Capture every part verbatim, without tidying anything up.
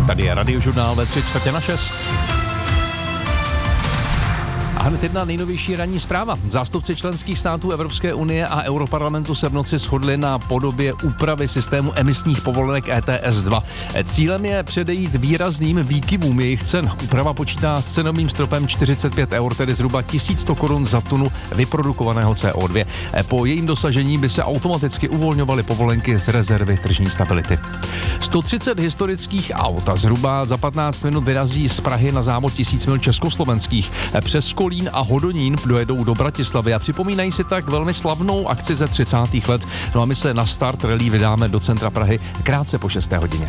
Tady je Radiožurnál ve tři čtvrtě na šest. A hned jedna nejnovější ranní zpráva. Zástupci členských států Evropské unie a Europarlamentu se v noci shodli na podobě úpravy systému emisních povolenek E T S dva. Cílem je předejít výrazným výkyvům jejich cen. Úprava počítá s cenovým stropem čtyřicet pět eur, tedy zhruba tisíc sto korun za tunu vyprodukovaného C O dva. Po jejím dosažení by se automaticky uvolňovaly povolenky z rezervy tržní stability. sto třicet historických aut a zhruba za patnáct minut vyrazí z Prahy na závod tisíc mil československých. Přes Kolín a Hodonín dojedou do Bratislavy a připomínají si tak velmi slavnou akci ze třicátých let. No a my se na start rally vydáme do centra Prahy krátce po šesté hodině.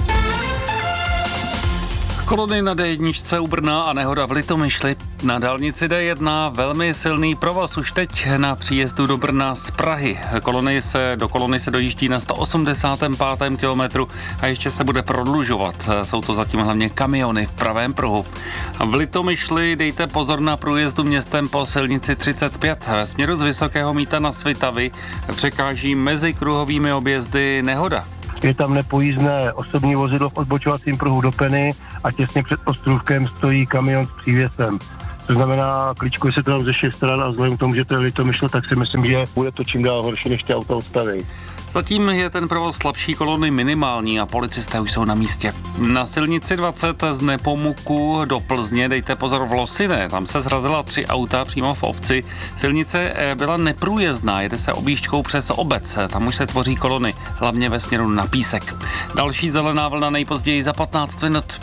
Kolony na D jedna u Brna a nehoda v Litomyšli. Na dálnici D jedna velmi silný provoz už teď na příjezdu do Brna z Prahy. Kolony se, do kolony se dojíždí na sto osmdesátém pátém kilometru a ještě se bude prodlužovat. Jsou to zatím hlavně kamiony v pravém pruhu. V Litomyšli dejte pozor na průjezdu městem po silnici třicet pět. Ve směru z Vysokého Mýta na Svitavy překáží mezi kruhovými objezdy nehoda. Je tam nepojízdné osobní vozidlo v odbočovacím pruhu do Peny a těsně před ostrůvkem stojí kamion s přívěsem. To znamená, kličkuje se to tam ze všech stran a vzhledem k tomu, že to je Litomyšl, tak si myslím, že bude to čím dál horší, než ty auta odstaví. Zatím je ten provoz slabší kolony minimální a policisté už jsou na místě. Na silnici dvacet z Nepomuku do Plzně dejte pozor v Losiné. Tam se zrazila tři auta přímo v obci. Silnice byla neprůjezdná, jede se objížďkou přes obec. Tam už se tvoří kolony, hlavně ve směru na Písek. Další zelená vlna nejpozději za patnáct minut.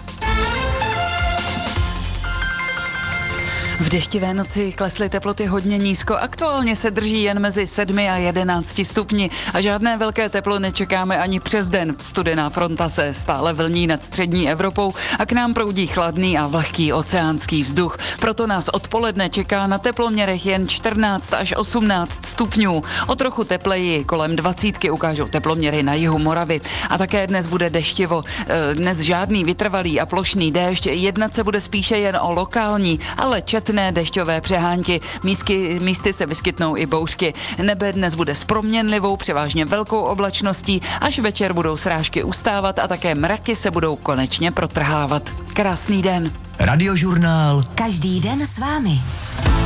V deštivé noci klesly teploty hodně nízko, aktuálně se drží jen mezi sedmi a jedenácti stupni a žádné velké teplo nečekáme ani přes den. Studená fronta se stále vlní nad střední Evropou a k nám proudí chladný a vlhký oceánský vzduch. Proto nás odpoledne čeká na teploměrech jen čtrnáct až osmnáct stupňů. O trochu tepleji kolem dvacítky ukážou teploměry na jihu Moravy. A také dnes bude deštivo. Dnes žádný vytrvalý a plošný déšť, jednat se bude spíše jen o lokální, ale čet dešťové přehánky. Mísky, místy se vyskytnou i bouřky. Nebe dnes bude s proměnlivou, převážně velkou oblačností, až večer budou srážky ustávat a také mraky se budou konečně protrhávat. Krásný den. Radiožurnál. Každý den s vámi.